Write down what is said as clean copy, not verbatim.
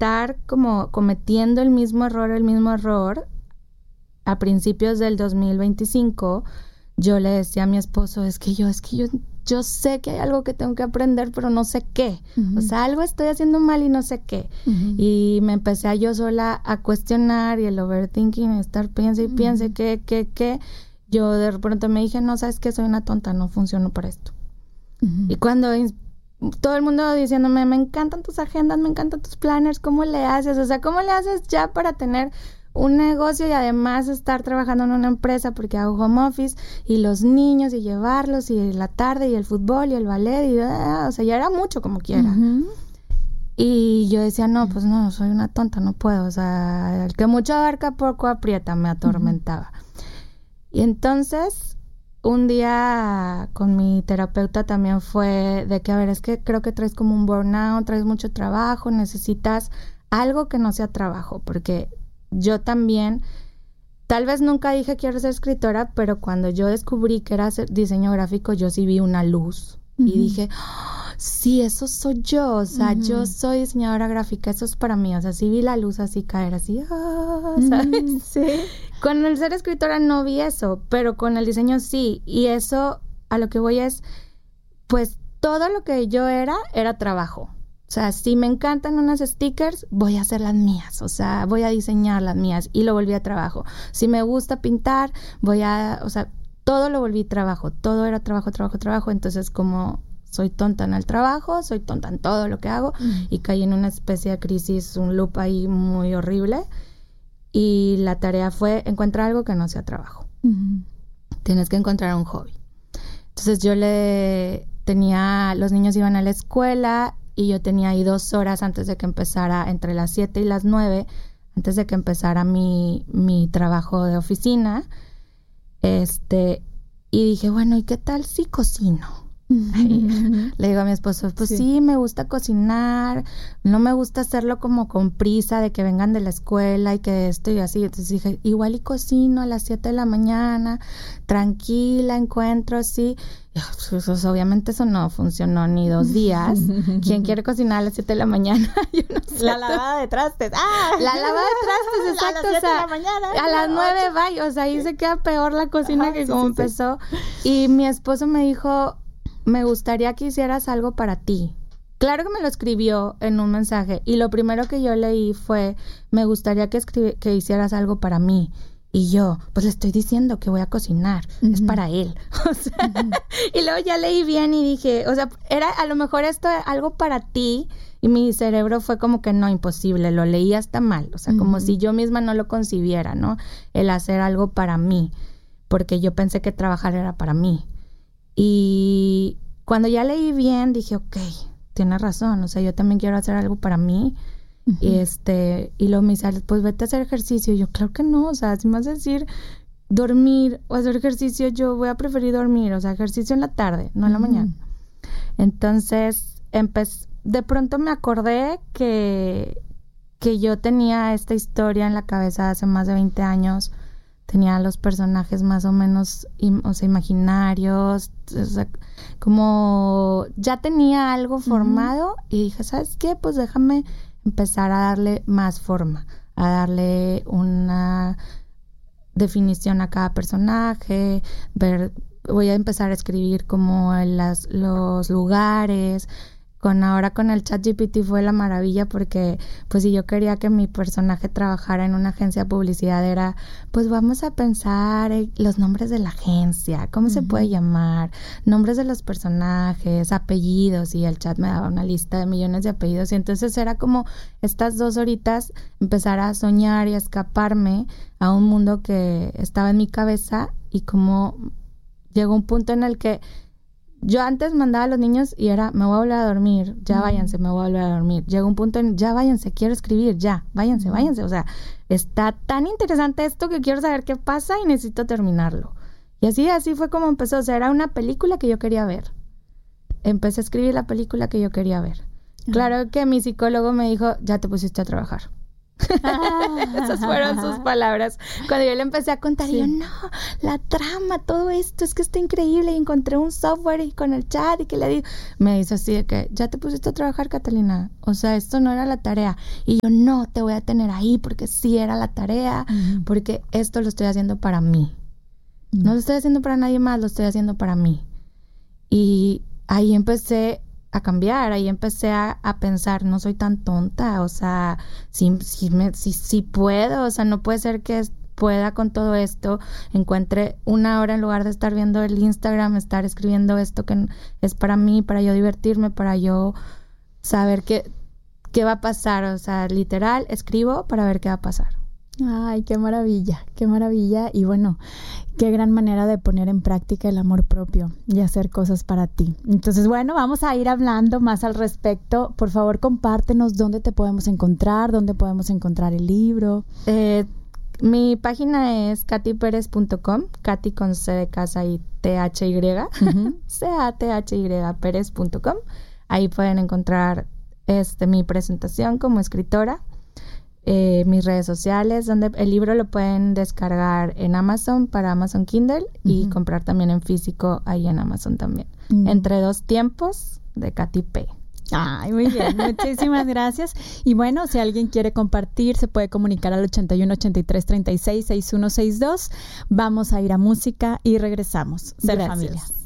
estar como cometiendo el mismo error, a principios del 2025, yo le decía a mi esposo, es que yo sé que hay algo que tengo que aprender, pero no sé qué. O sea, algo estoy haciendo mal y no sé qué. Y me empecé a yo sola a cuestionar y el overthinking, estar piense y piense qué. Yo de pronto me dije, no, ¿sabes qué? Soy una tonta, no funciono para esto. Y cuando todo el mundo diciéndome, me encantan tus agendas, me encantan tus planners, ¿cómo le haces? O sea, ¿cómo le haces ya para tener un negocio y además estar trabajando en una empresa porque hago home office y los niños y llevarlos y la tarde y el fútbol y el ballet y o sea, ya era mucho como quiera. Y yo decía, no, pues no, soy una tonta, no puedo. O sea, el que mucho abarca poco aprieta, me atormentaba. Y entonces, un día con mi terapeuta también fue de que, a ver, es que creo que traes como un burnout, traes mucho trabajo, necesitas algo que no sea trabajo, porque yo también, tal vez nunca dije quiero ser escritora, pero cuando yo descubrí que era diseño gráfico, yo sí vi una luz y dije, oh, sí, eso soy yo, o sea, yo soy diseñadora gráfica, eso es para mí, o sea, sí vi la luz así caer, así, ¿sabes? Sí. Con el ser escritora no vi eso, pero con el diseño sí, y eso a lo que voy es, pues todo lo que yo era trabajo. O sea, si me encantan unas stickers, voy a hacer las mías, o sea, voy a diseñar las mías y lo volví a trabajo. Si me gusta pintar, o sea, todo lo volví trabajo, todo era trabajo. Entonces, como soy tonta en el trabajo, soy tonta en todo lo que hago y caí en una especie de crisis, un loop ahí muy horrible. Y la tarea fue encontrar algo que no sea trabajo. Tienes que encontrar un hobby. Entonces, los niños iban a la escuela y yo tenía ahí 2 horas antes de que empezara, entre las 7 y las 9, antes de que empezara mi trabajo de oficina. Y dije, bueno, ¿y qué tal si cocino? Le digo a mi esposo, pues sí, me gusta cocinar, no me gusta hacerlo como con prisa de que vengan de la escuela y que esto y así. Entonces dije, igual y cocino a las 7 de la mañana, tranquila, encuentro así. Pues, obviamente eso no funcionó ni 2 días. ¿Quién quiere cocinar a las 7 de la mañana? Yo no sé. La lavada de trastes. La lavada de trastes, exacto. A las 7 de la mañana. A las 9 va, o sea, ahí se queda peor la cocina que como empezó. Y mi esposo me dijo, me gustaría que hicieras algo para ti. Claro que me lo escribió en un mensaje y lo primero que yo leí fue, me gustaría que hicieras algo para mí. Y yo, pues le estoy diciendo que voy a cocinar, es para él. O sea, y luego ya leí bien y dije, o sea, era a lo mejor esto algo para ti, y mi cerebro fue como que no, imposible, lo leí hasta mal, o sea, como si yo misma no lo concibiera, ¿no? El hacer algo para mí, porque yo pensé que trabajar era para mí. Y cuando ya leí bien, dije, ok, tienes razón, o sea, yo también quiero hacer algo para mí. Y luego me dice, pues vete a hacer ejercicio. Y yo, claro que no, o sea, si me vas a decir dormir o hacer ejercicio, yo voy a preferir dormir, o sea, ejercicio en la tarde, no en la mañana. Entonces, de pronto me acordé que yo tenía esta historia en la cabeza hace más de 20 años, tenía los personajes más o menos, o sea, imaginarios, o sea, como ya tenía algo formado y dije, ¿sabes qué? Pues déjame empezar a darle más forma, a darle una definición a cada personaje, voy a empezar a escribir como los lugares. Ahora con el ChatGPT fue la maravilla porque pues si yo quería que mi personaje trabajara en una agencia de publicidad era, pues vamos a pensar los nombres de la agencia, cómo se puede llamar, nombres de los personajes, apellidos, y el chat me daba una lista de millones de apellidos y entonces era como estas 2 horitas empezar a soñar y a escaparme a un mundo que estaba en mi cabeza y como llegó un punto en el que yo antes mandaba a los niños y era, me voy a volver a dormir, ya váyanse, me voy a volver a dormir. Llegó un punto en, ya váyanse, quiero escribir, ya, váyanse. O sea, está tan interesante esto que quiero saber qué pasa y necesito terminarlo. Y así fue como empezó. O sea, era una película que yo quería ver. Empecé a escribir la película que yo quería ver. Claro que mi psicólogo me dijo, ya te pusiste a trabajar. Esas fueron sus palabras. Cuando yo le empecé a contar, y yo, no, la trama, todo esto, es que está increíble, y encontré un software y con el chat, y que le digo, me dice así de que, ya te pusiste a trabajar, Catalina, o sea, esto no era la tarea. Y yo, no, te voy a tener ahí, porque sí era la tarea, porque esto lo estoy haciendo para mí. No lo estoy haciendo para nadie más, lo estoy haciendo para mí. Y ahí empecé a cambiar, ahí empecé a pensar, no soy tan tonta, o sea, sí puedo, o sea, no puede ser que pueda con todo esto, encuentre una hora en lugar de estar viendo el Instagram, estar escribiendo esto que es para mí, para yo divertirme, para yo saber qué va a pasar, o sea, literal, escribo para ver qué va a pasar. Ay, qué maravilla, y bueno, qué gran manera de poner en práctica el amor propio y hacer cosas para ti. Entonces, bueno, vamos a ir hablando más al respecto. Por favor, compártenos dónde te podemos encontrar, dónde podemos encontrar el libro. Mi página es katyperez.com, Katy con C de casa y THY, CATHY, perez.com. Ahí pueden encontrar mi presentación como escritora. Mis redes sociales, donde el libro lo pueden descargar en Amazon para Amazon Kindle y comprar también en físico ahí en Amazon también. Entre dos tiempos de Katy P. Ay, muy bien, muchísimas gracias. Y bueno, si alguien quiere compartir, se puede comunicar al 81 83 36 6162. Vamos a ir a música y regresamos. Ser familia.